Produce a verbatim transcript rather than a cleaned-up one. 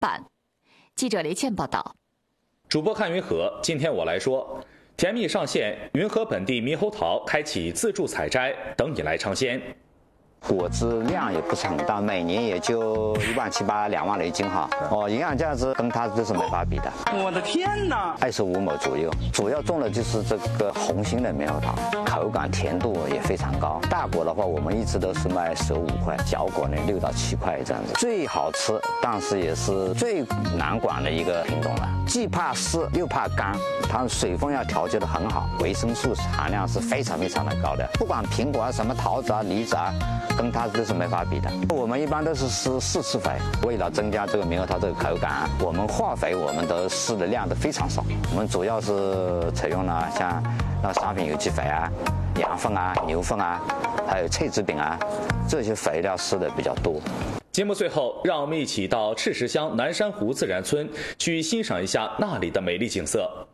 板。记者雷倩报道。 主播看云和，今天我来说，甜蜜上线，云和本地猕猴桃开启自助采摘，等你来尝鲜。 果子量也不是很大，每年也就一万七八、两万的一斤哈。哦，营养价值跟它这是没法比的。 我的天哪！ 二十五亩左右，主要种的就是这个红心的猕猴桃，口感甜度也非常高。大果的话，我们一直都是卖十五块，小果呢六到七块这样子。最好吃，但是也是最难管的一个品种了，既怕湿又怕干，它水分要调节的很好，维生素含量是非常非常的高的。不管苹果啊、什么桃子啊、梨子啊。跟它都是没法比的。我们一般都是施四次肥，为了增加这个猕猴桃这个口感，我们化肥我们都施的量都非常少。我们主要是采用了像那商品有机肥啊、羊粪啊、牛粪啊，还有脆制品啊，这些肥料施的比较多。 节目最后，让我们一起到赤石乡南山湖自然村去欣赏一下那里的美丽景色。